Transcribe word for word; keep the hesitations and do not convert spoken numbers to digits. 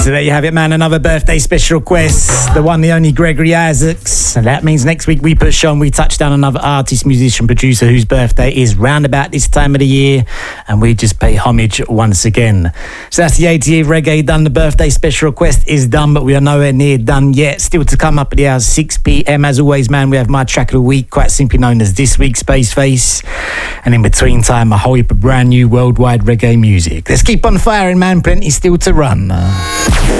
So there you have it, man. Another birthday special request. The one, the only Gregory Isaacs. And that means next week we push on. We touch down another artist, musician, producer whose birthday is round about this time of the year. And we just pay homage once again. So that's the A T A Reggae done. The birthday special request is done, but we are nowhere near done yet. Still to come up at the hour six p.m. As always, man, we have my track of the week, quite simply known as This Week's Space Face. And in between time, a whole heap of brand new worldwide reggae music. Let's keep on firing, man. Plenty still to run.